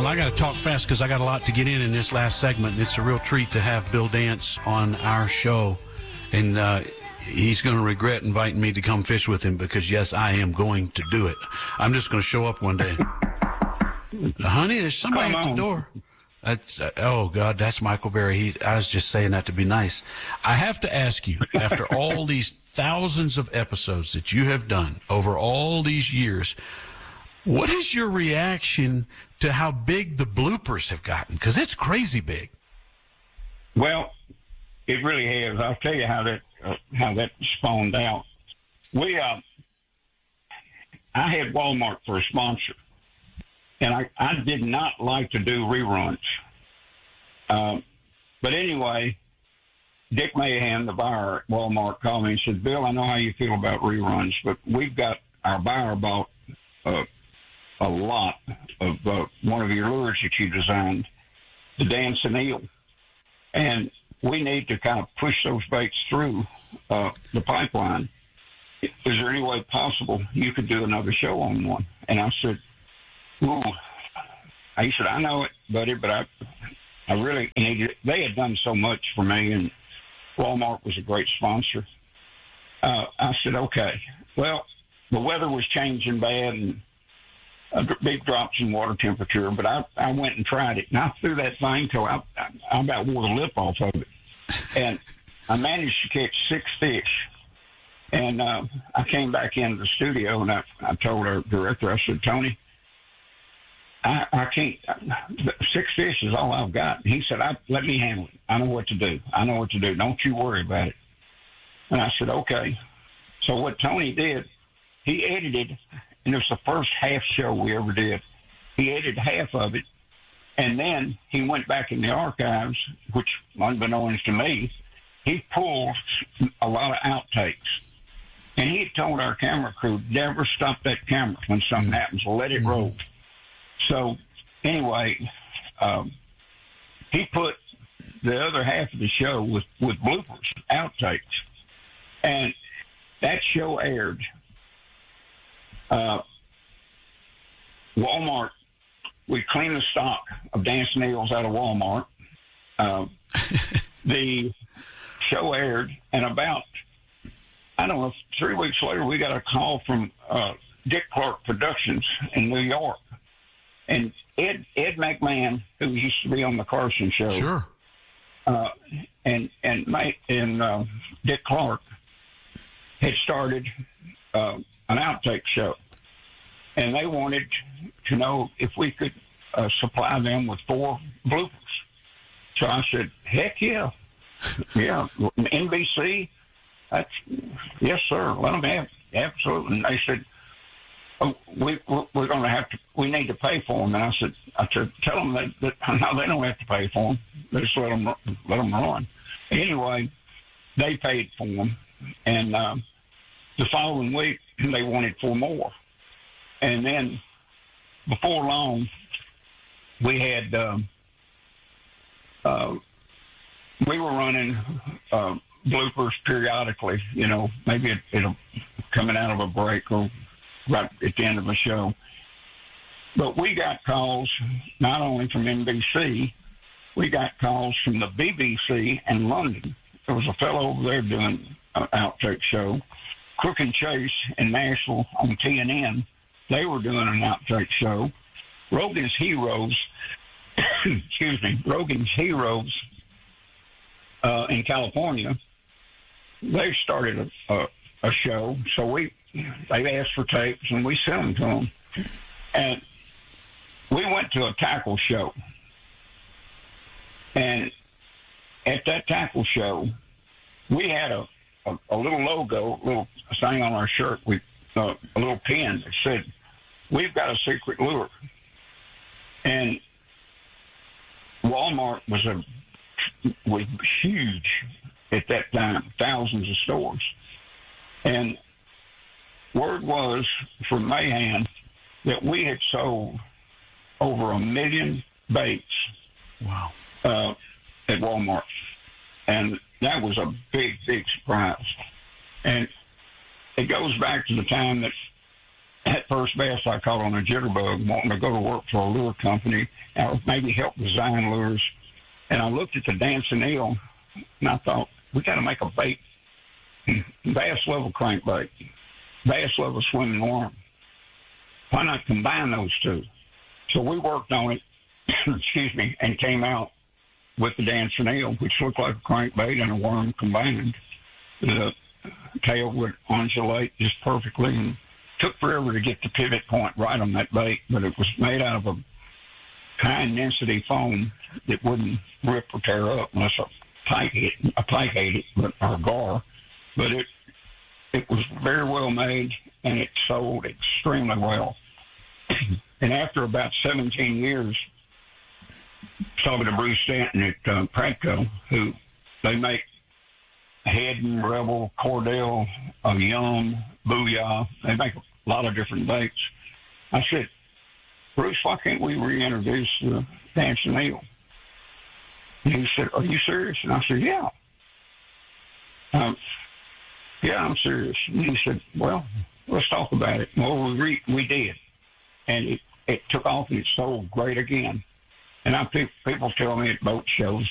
Well, I got to talk fast because I got a lot to get in this last segment. It's a real treat to have Bill Dance on our show. And he's going to regret inviting me to come fish with him because, yes, I am going to do it. I'm just going to show up one day. Honey, there's somebody at the door. That's oh, God, that's Michael Berry. I was just saying that to be nice. I have to ask you, after all these thousands of episodes that you have done over all these years, what is your reaction to how big the bloopers have gotten? Because it's crazy big. Well, it really has. I'll tell you how that spawned out. I had Walmart for a sponsor, and I did not like to do reruns. But anyway, Dick Mahan, the buyer at Walmart, called me and said, "Bill, I know how you feel about reruns, but we've got our buyer bought a lot of one of your lures that you designed, the Dancing Eel, and we need to kind of push those baits through the pipeline. Is there any way possible you could do another show on one?" And I said, "Ooh." He said, "I know it, buddy, but I really need it." They had done so much for me, and Walmart was a great sponsor. I said, "Okay." Well, the weather was changing bad, and big drops in water temperature, but I went and tried it, and I threw that thing till I about wore the lip off of it. And I managed to catch 6 fish. And I came back into the studio, and I told our director, I said, "Tony, I can't, 6 fish is all I've got." And he said, "Let me handle it. I know what to do. Don't you worry about it." And I said, "Okay." So what Tony did, he edited, and it was the first half show we ever did. He edited half of it, and then he went back in the archives, which, unbeknownst to me, he pulled a lot of outtakes. And he had told our camera crew, never stop that camera when something happens. Let it roll. So, anyway, he put the other half of the show with bloopers, outtakes. And that show aired. Walmart, we cleaned the stock of Dancing Eels out of Walmart. The show aired, and about, 3 weeks later, we got a call from Dick Clark Productions in New York. And Ed McMahon, who used to be on the Carson Show, sure, and Dick Clark had started an outtake show, and they wanted to know if we could supply them with 4 bloopers. So I said, "Heck yeah, yeah, NBC, yes sir, let them have it. Absolutely." And they said, "Oh, we're going to have to. We need to pay for them." And I said, "Tell them that no, they don't have to pay for them. They just let them run." Anyway, they paid for them, and the following week they wanted 4 more, and then before long we had we were running bloopers periodically. Maybe it'll coming out of a break or right at the end of the show. But we got calls not only from NBC, we got calls from the BBC in London. There was a fellow over there doing an outtake show. Crook and Chase in Nashville on TNN, they were doing an outtake show. Rogan's Heroes, Rogan's Heroes in California, they started a show. So they asked for tapes, and we sent them to them. And we went to a tackle show. And at that tackle show, we had a little logo, a little thing on our shirt with a little pin that said, "We've got a secret lure." And Walmart was huge at that time, thousands of stores. And word was from Mahan that we had sold over 1 million baits. Wow. At Walmart. And that was a big, big surprise. And it goes back to the time that that first bass I caught on a jitterbug, wanting to go to work for a lure company or maybe help design lures. And I looked at the dancing eel, and I thought, we got to make a bait, bass level crankbait, bass level swimming worm. Why not combine those two? So we worked on it, excuse me, and came out with the dancing eel, which looked like a crankbait and a worm combined. The tail would undulate just perfectly, and took forever to get the pivot point right on that bait, but it was made out of a high density foam that wouldn't rip or tear up unless a pike ate it, or a gar. But it was very well made, and it sold extremely well. And after about 17 years, talking to Bruce Stanton at Pratco, who they make Head-and, Rebel, Cordell, Young, Booyah. They make a lot of different baits. I said, Bruce, why can't we reintroduce the dancing eel? And he said, are you serious? And I said, yeah. Yeah, I'm serious. And he said, well, let's talk about it. Well, we did. And it took off and it sold great again. And people tell me at boat shows